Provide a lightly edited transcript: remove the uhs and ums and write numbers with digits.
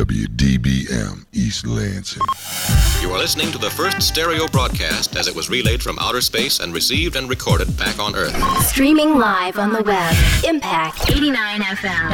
WDBM East Lansing. You are listening to the first stereo broadcast as it was relayed from outer space and received and recorded back on Earth. Streaming live on the web. Impact 89 FM.